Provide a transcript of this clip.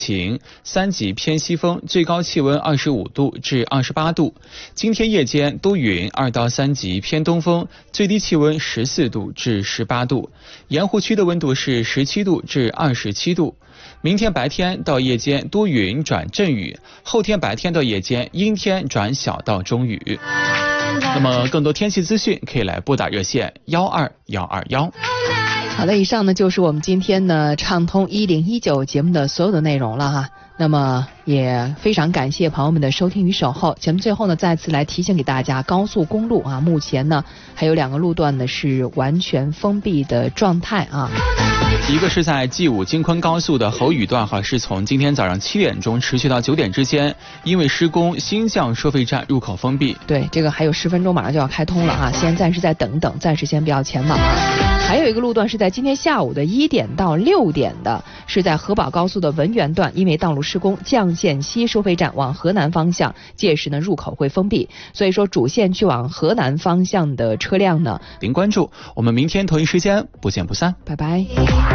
晴，3级偏西风，最高气温25度至28度。今天夜间多云，2到3级偏东风，最低气温14度至18度。盐湖区的温度是17度至27度。明天白天到夜间多云转阵雨，后天白天到夜间阴天转小到中雨。那么更多天气资讯可以来拨打热线12121。 好的，以上呢就是我们今天呢畅通1019节目的所有的内容了哈。那么也非常感谢朋友们的收听与守候。节目最后呢再次来提醒给大家，高速公路目前呢还有2个路段呢是完全封闭的状态一个是在 G5 京昆高速的侯宇段是从今天早上7点钟持续到9点之间，因为施工新绛收费站入口封闭。 对，这个还有10分钟马上就要开通了先暂时再等等，暂时先不要前往还有一个路段是在今天下午的1点到6点的，是在河宝高速的文源段，因为道路施工，绛县西收费站往河南方向届时呢入口会封闭，所以说主线去往河南方向的车辆呢， 您关注，我们明天同一时间不见不散， 拜拜。